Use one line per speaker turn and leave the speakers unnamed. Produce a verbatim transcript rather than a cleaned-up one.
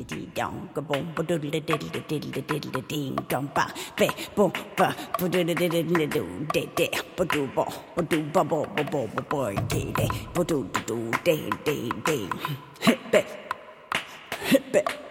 dee dong, ga boom, ba doodle diddle diddle diddle ding dong ba, be boom ba, ba doodle diddle diddle de de, ba doo bo, ba doo ba bo bo bo bo boy de de, ba doo doo de de de, hit be, hit be.